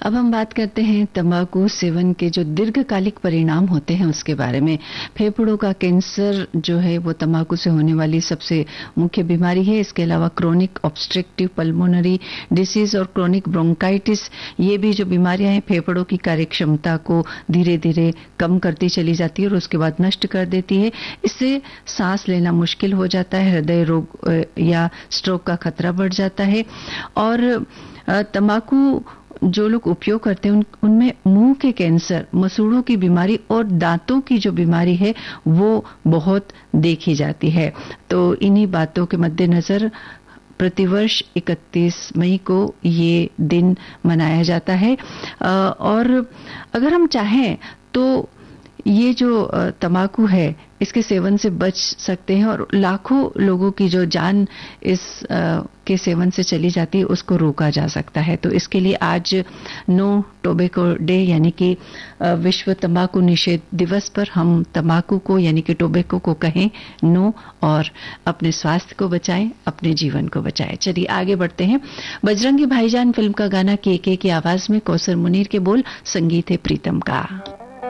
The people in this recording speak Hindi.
अब हम बात करते हैं तंबाकू सेवन के जो दीर्घकालिक परिणाम होते हैं उसके बारे में। फेफड़ों का कैंसर जो है वो तंबाकू से होने वाली सबसे मुख्य बीमारी है। इसके अलावा क्रोनिक ऑब्स्ट्रक्टिव पल्मोनरी डिसीज और क्रोनिक ब्रोंकाइटिस, ये भी जो बीमारियां हैं फेफड़ों की कार्यक्षमता को धीरे धीरे कम करती चली जाती है और उसके बाद नष्ट कर देती है। इससे सांस लेना मुश्किल हो जाता है, हृदय रोग या स्ट्रोक का खतरा बढ़ जाता है। और तंबाकू जो लोग उपयोग करते हैं उनमें मुंह के कैंसर, मसूड़ों की बीमारी और दांतों की जो बीमारी है वो बहुत देखी जाती है। तो इन्हीं बातों के मद्देनजर प्रतिवर्ष 31 मई को ये दिन मनाया जाता है। और अगर हम चाहें तो ये जो तंबाकू है इसके सेवन से बच सकते हैं और लाखों लोगों की जो जान इस के सेवन से चली जाती है उसको रोका जा सकता है। तो इसके लिए आज नो टोबैको डे यानी कि विश्व तंबाकू निषेध दिवस पर हम तंबाकू को यानी कि टोबैको को कहें नो और अपने स्वास्थ्य को बचाएं, अपने जीवन को बचाएं। चलिए आगे बढ़ते हैं। बजरंगी भाईजान फिल्म का गाना के की आवाज में कौसर मुनीर के बोल, संगीत है प्रीतम का।